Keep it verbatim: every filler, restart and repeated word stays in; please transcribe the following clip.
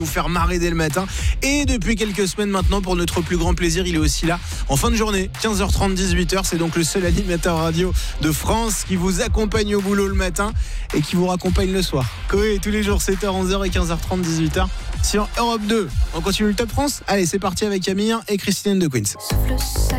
vous faire marrer dès le matin. Et depuis quelques semaines maintenant, pour notre plus grand plaisir, il est aussi là en fin de journée, quinze heures trente, dix-huit heures. C'est donc le seul animateur radio de France qui vous accompagne au boulot le matin et qui vous raccompagne le soir. Coé, tous les jours, sept heures, onze heures et quinze heures trente, dix-huit heures sur Europe deux. On continue le Top France. Allez, c'est parti avec Camille et Christine de Queens.